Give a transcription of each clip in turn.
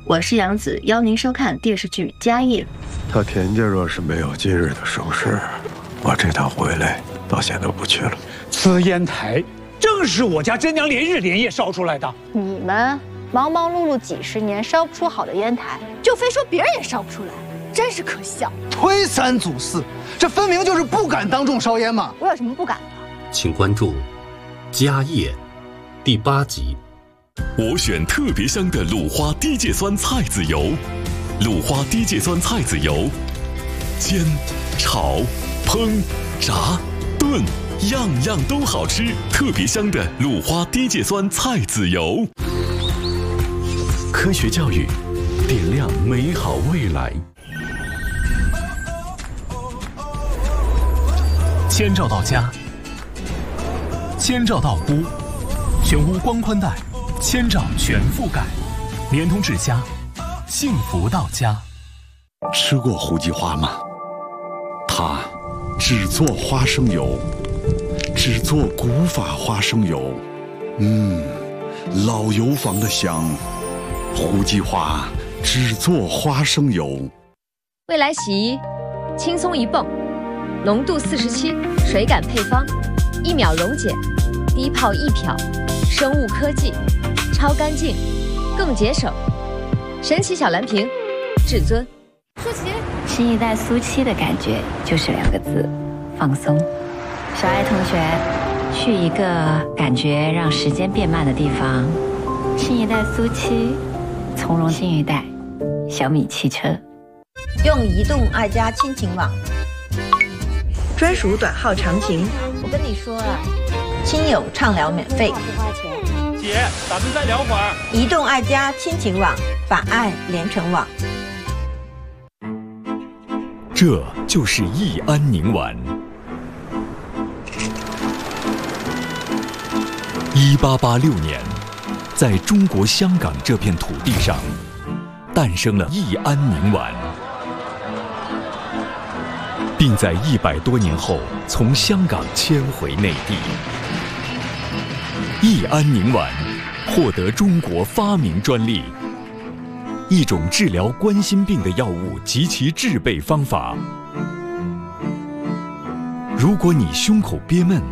我是杨紫，邀您收看电视剧《家业》。 他田家若是没有今日的盛世，我这趟回来到现在都不去了。 此烟台正是我家真娘连日连夜烧出来的。 你们忙忙碌碌几十年烧不出好的烟台，就非说别人也烧不出来，真是可笑。 推三阻四，这分明就是不敢当众烧烟嘛！ 我有什么不敢的？ 请关注《家业》第8集。 我选特别香的鲁花低芥酸菜籽油，鲁花低芥酸菜籽油，煎、炒、烹、炸、炖，样样都好吃。特别香的鲁花低芥酸菜籽油。科学教育，点亮美好未来。 千兆到家，千兆到屋，全屋光宽带，千兆全覆盖，联通至家，幸福到家。 吃过胡记花吗？它只做花生油，只做古法花生油。老油坊的香，胡记花只做花生油。 未来洗衣，轻松一泵，浓度47，水感配方，1秒溶解，低泡易漂，生物科技，超干净，更节省。神奇小蓝瓶，至尊。 舒淇， 新一代苏七的感觉就是2个字：放松。小爱同学，去一个感觉让时间变慢的地方。新一代苏七，从容新一代，小米汽车。 用移动爱家亲情网，专属短号长情。 我跟你说了， 亲友畅聊免费， 不花钱。 姐，咱们再聊会儿。 移动爱家亲情网，把爱连成网。 这就是益安宁丸。1886年，在中国香港这片土地上，诞生了益安宁丸，并在100多年后从香港迁回内地。益安宁丸获得中国发明专利，一种治疗冠心病的药物及其制备方法。如果你胸口憋闷、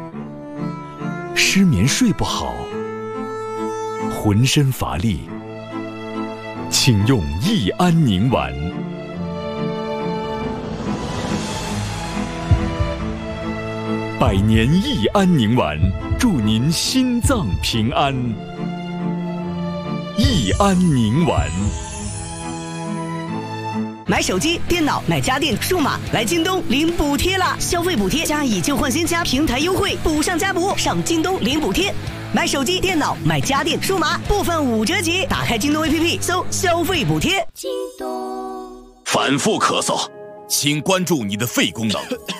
失眠睡不好、浑身乏力，请用益安宁丸。100年益安宁丸，祝您心脏平安。益安宁丸。 买手机、电脑、买家电、数码，来京东领补贴啦！消费补贴加以旧换新加平台优惠，补上加补，上京东领补贴。买手机、电脑、买家电、数码，部分5折起。打开京东 APP， 搜消费补贴。 京东。 反复咳嗽，请关注你的肺功能。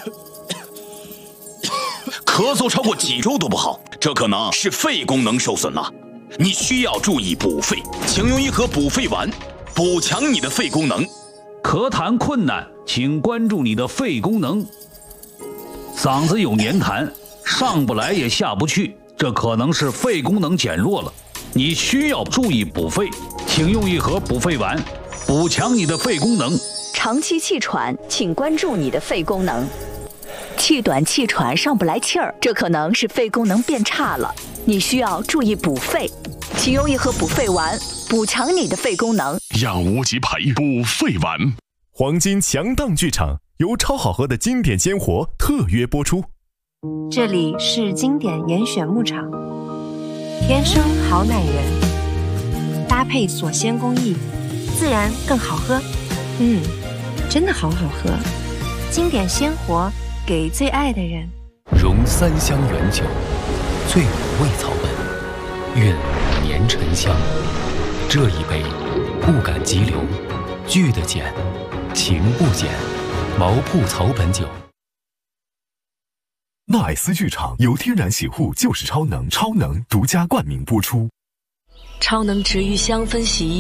咳嗽超过几周都不好，这可能是肺功能受损了。你需要注意补肺，请用一盒补肺丸，补强你的肺功能。 咳痰困难，请关注你的肺功能。嗓子有黏痰，上不来也下不去，这可能是肺功能减弱了。你需要注意补肺，请用一盒补肺丸，补强你的肺功能。 长期气喘，请关注你的肺功能。气短气喘上不来气儿，这可能是肺功能变差了，你需要注意补肺，请用一盒补肺丸，补强你的肺功能。 养无极培补肺丸。 黄金强档剧场由超好喝的经典鲜活特约播出。 这里是经典严选牧场，天生好奶源，搭配锁鲜工艺，自然更好喝。真的好好喝，经典鲜活，给最爱的人。 融3香原酒，醉5味草本，韵5年沉香。这一杯，不敢急流，聚得减，情不减。毛铺草本酒。 纳爱斯剧场由天然洗护就是超能，超能独家冠名播出。 超能治愈香氛洗衣